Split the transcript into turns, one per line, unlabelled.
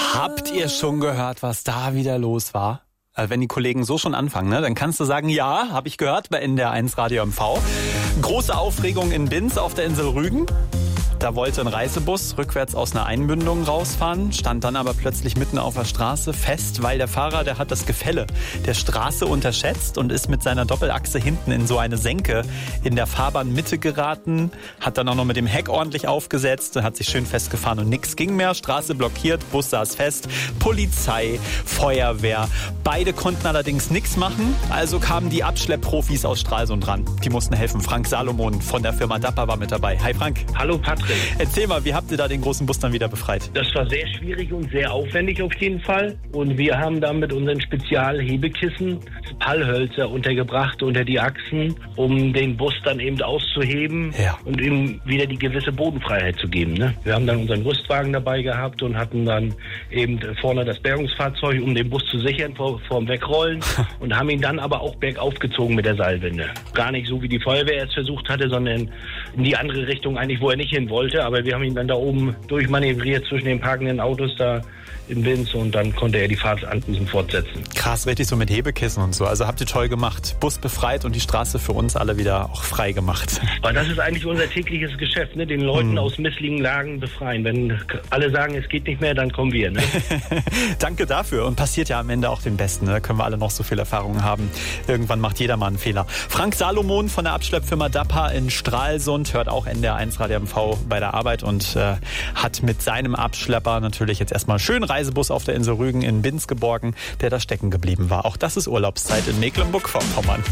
Habt ihr schon gehört, was da wieder los war? Wenn die Kollegen so schon anfangen, ne, dann kannst du sagen, ja, habe ich gehört bei NDR1 Radio MV. Große Aufregung in Binz auf der Insel Rügen. Da wollte ein Reisebus rückwärts aus einer Einmündung rausfahren, stand dann aber plötzlich mitten auf der Straße fest, weil der Fahrer, der hat das Gefälle der Straße unterschätzt und ist mit seiner Doppelachse hinten in so eine Senke in der Fahrbahnmitte geraten, hat dann auch noch mit dem Heck ordentlich aufgesetzt und hat sich schön festgefahren und nichts ging mehr. Straße blockiert, Bus saß fest, Polizei, Feuerwehr. Beide konnten allerdings nichts machen, also kamen die Abschleppprofis aus Stralsund ran. Die mussten helfen. Frank Salomon von der Firma Dapper war mit dabei. Hi Frank.
Hallo Patrick.
Erzähl mal, wie habt ihr da den großen Bus dann wieder befreit?
Das war sehr schwierig und sehr aufwendig auf jeden Fall. Und wir haben da mit unseren Spezialhebekissen Pallhölzer untergebracht unter die Achsen, um den Bus dann eben auszuheben und ihm wieder die gewisse Bodenfreiheit zu geben. Ne? Wir haben dann unseren Rüstwagen dabei gehabt und hatten dann eben vorne das Bergungsfahrzeug, um den Bus zu sichern vorm Wegrollen und haben ihn dann aber auch bergauf gezogen mit der Seilwinde. Gar nicht so, wie die Feuerwehr es versucht hatte, sondern in die andere Richtung eigentlich, wo er nicht hin wollte. Aber wir haben ihn dann da oben durchmanövriert zwischen den parkenden Autos da in Binz und dann konnte er die Fahrt an diesem fortsetzen.
Krass, richtig so mit Hebekissen und so. Also habt ihr toll gemacht. Bus befreit und die Straße für uns alle wieder auch frei gemacht.
Aber das ist eigentlich unser tägliches Geschäft, ne? Den Leuten aus misslichen Lagen befreien. Wenn alle sagen, es geht nicht mehr, dann kommen wir. Ne?
Danke dafür. Und passiert ja am Ende auch den Besten. Ne? Da können wir alle noch so viel Erfahrung haben. Irgendwann macht jeder mal einen Fehler. Frank Salomon von der Abschleppfirma Dapper in Stralsund hört auch NDR1 Radio MV bei der Arbeit und hat mit seinem Abschlepper natürlich jetzt erstmal schön Reisebus auf der Insel Rügen in Binz geborgen, der da stecken geblieben war. Auch das ist Urlaubszeit in Mecklenburg-Vorpommern.